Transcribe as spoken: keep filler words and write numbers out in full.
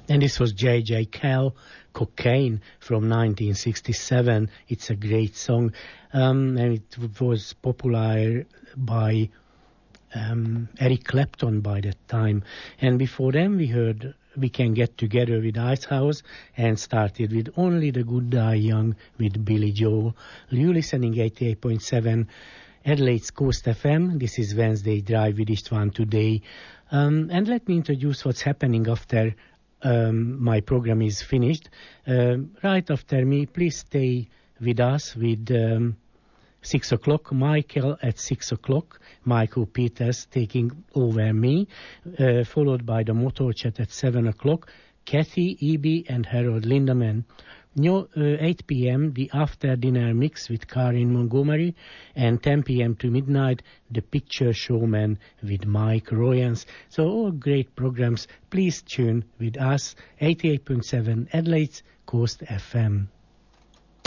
And this was J J Cale, Cocaine, from nineteen sixty-seven. It's a great song, um, and it was popular by um, Eric Clapton by that time. And before them, we heard We Can Get Together with Icehouse, and started with Only the Good Die Young with Billy Joel. You listening eighty-eight point seven Adelaide's Coast F M. This is Wednesday Drive with István today. Um, and let me introduce what's happening after Um, my program is finished. Um, right after me, please stay with us with um, six o'clock. Michael at six o'clock. Michael Peters taking over me, uh, followed by the Motor Chat at seven o'clock. Kathy, E B, and Harold Lindemann. No, uh, eight p.m. the after dinner mix with Karin Montgomery, and ten p.m. to midnight the Picture Showman with Mike Royans. So all great programs. Please tune with us. eighty-eight point seven Adelaide's Coast F M.